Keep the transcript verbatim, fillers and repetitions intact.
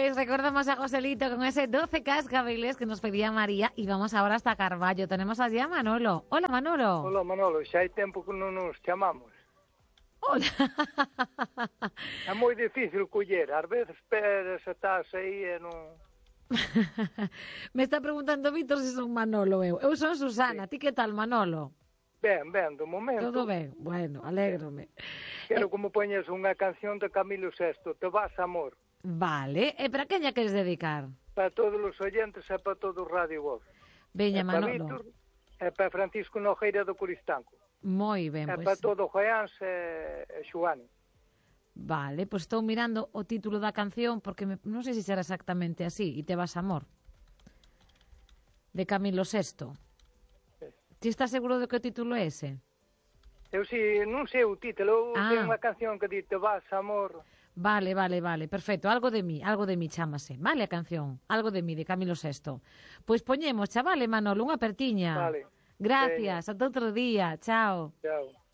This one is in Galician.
Pues recordamos a Joselito con ese doce cascabeles que nos pedía María y vamos ahora hasta Carballo. Tenemos allí a Manolo. Hola, Manolo. Hola, Manolo. Xa hai tempo que non nos chamamos. Hola. É moi difícil coller. Ás veces esperas, estás aí e non... Me está preguntando Víctor se son Manolo eu. Eu son Susana. Sí. Ti que tal, Manolo? Ben, ben, do momento. Todo ben, bueno, alégrome. Quero eh... que me poñes unha canción de Camilo sexto, Te vas, amor. Vale, e para quen lla queres dedicar? Para todos os oyentes e para todo o Radio Voz. Veña, e para Manolo. Víctor, e para Francisco Nogueira do Coristanco. Moi ben, e pois. E para todo o Joáns e, e Xoane. Vale, pois estou mirando o título da canción porque me, non sei se será exactamente así, E te vas, amor, de Camilo sexto. Sí. Ti estás seguro de que o título é ese? Eu si, non sei o título, eu ah. tenho unha canción que di Te vas, amor. Vale, vale, vale, perfecto, algo de mí, algo de mí chámase, vale a canción, algo de mí, de Camilo sexto. Pois poñemos, chavale, Manolo, unha apertiña. Vale. Gracias, ata outro día, chao. Chao.